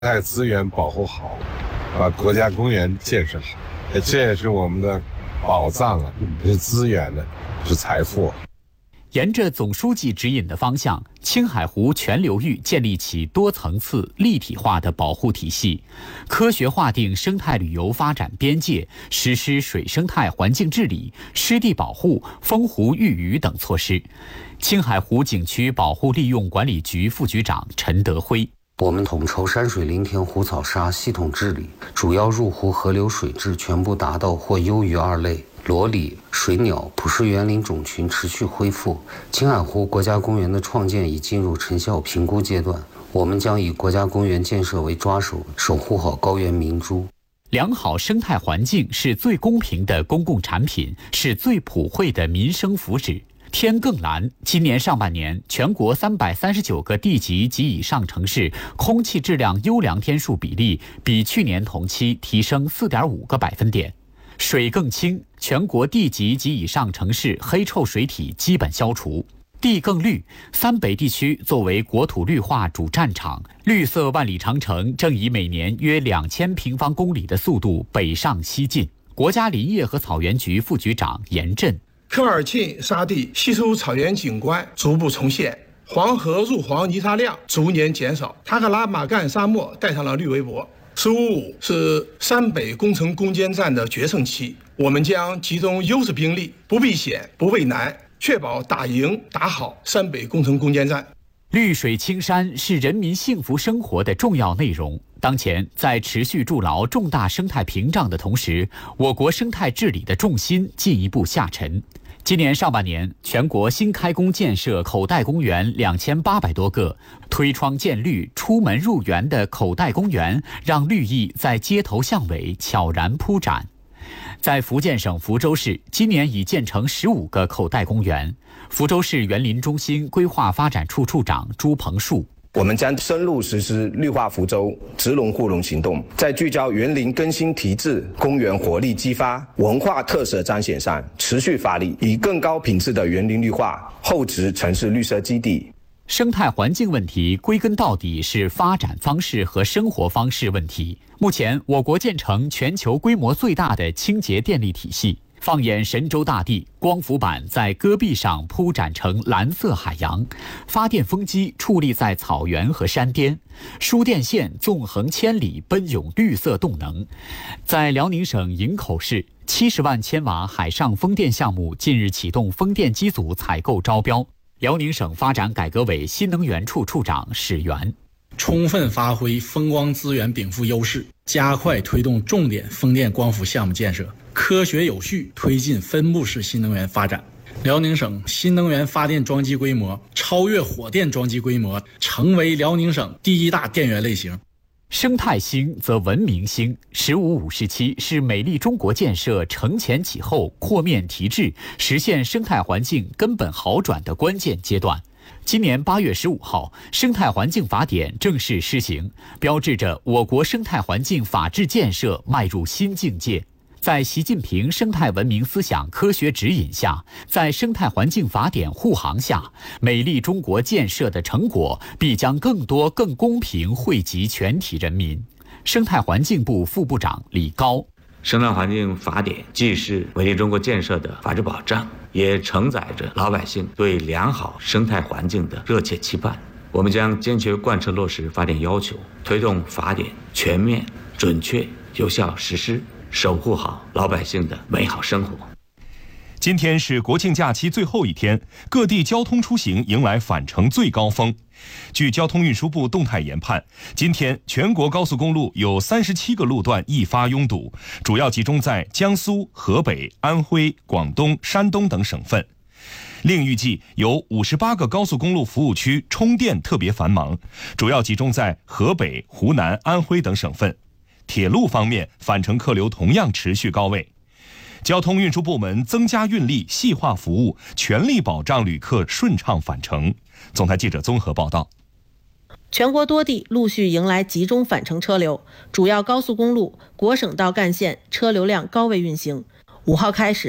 生态资源保护好，把国家公园建设好，这也是我们的宝藏啊，是资源的，是财富。 沿着总书记指引的方向，青海湖全流域建立起多层次立体化的保护体系，科学划定生态旅游发展边界，实施水生态环境治理、湿地保护、封湖育鱼等措施。青海湖景区保护利用管理局副局长陈德辉： 我们统筹山水林田湖草沙系统治理，主要入湖河流水质全部达到或优于2类。裸鲤、水鸟、普氏园林种群持续恢复，青海湖国家公园的创建已进入成效评估阶段。我们将以国家公园建设为抓手，守护好高原明珠。 良好生态环境是最公平的公共产品，是最普惠的民生福祉。天更蓝，今年上半年，全国339个地级及以上城市空气质量优良天数比例比去年同期提升4.5个百分点。水更清，全国地级及以上城市黑臭水体基本消除。地更绿，三北地区作为国土绿化主战场，绿色万里长城正以每年约2000平方公里的速度北上西进。国家林业和草原局副局长严震： 科尔沁沙地稀疏草原景观逐步重现，黄河入黄泥沙量逐年减少，塔克拉玛干沙漠带上了绿围脖。15.5是三北工程攻坚战的决胜期，我们将集中优势兵力，不避险不畏难，确保打赢打好三北工程攻坚战。 绿水青山是人民幸福生活的重要内容。当前，在持续筑牢重大生态屏障的同时，我国生态治理的重心进一步下沉。今年上半年，全国新开工建设口袋公园2800多个，推窗见绿、出门入园的口袋公园，让绿意在街头巷尾悄然铺展。在福建省福州市，今年已建成15个口袋公园。福州市园林中心规划发展处处长朱鹏树： 我们将深入实施绿化福州、植龙护龙行动，在聚焦园林更新提质、公园活力激发、文化特色彰显上持续发力，以更高品质的园林绿化厚植城市绿色基地。 生态环境问题归根到底是发展方式和生活方式问题。目前，我国建成全球规模最大的清洁电力体系。放眼神州大地，光伏板在戈壁上铺展成蓝色海洋，发电风机矗立在草原和山巅，输电线纵横千里，奔涌绿色动能。在辽宁省营口市，70万千瓦海上风电项目近日启动风电机组采购招标。辽宁省发展改革委新能源处处长史源： 充分发挥风光资源禀赋优势，加快推动重点风电光伏项目建设，科学有序推进分布式新能源发展。辽宁省新能源发电装机规模超越火电装机规模，成为辽宁省第1大电源类型。 生态兴则文明兴，15-57是美丽中国建设承前启后、扩面提质，实现生态环境根本好转的关键阶段。今年8月15号，生态环境法典正式施行，标志着我国生态环境法治建设迈入新境界。在习近平生态文明思想科学指引下，在生态环境法典护航下，美丽中国建设的成果必将更多、更公平惠及全体人民。生态环境部副部长李高： 生态环境法典既是美丽中国建设的法治保障，也承载着老百姓对良好生态环境的热切期盼。我们将坚决贯彻落实法典要求，推动法典全面、准确、有效实施，守护好老百姓的美好生活。 今天是国庆假期最后一天，各地交通出行迎来返程最高峰。据交通运输部动态研判，今天全国高速公路有37个路段易发拥堵，主要集中在江苏、河北、安徽、广东、山东等省份。另预计有58个高速公路服务区充电特别繁忙，主要集中在河北、湖南、安徽等省份。铁路方面，返程客流同样持续高位。交通运输部门增加运力，细化服务，全力保障旅客顺畅返程。总台记者综合报道。 全国多地陆续迎来集中返程车流，主要高速公路、国省道干线车流量高位运行。5号开始，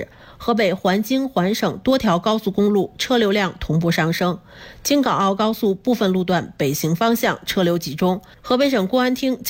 河北环京环省多条高速公路车流量同步上升，京港澳高速部分路段北行方向车流集中。河北省公安厅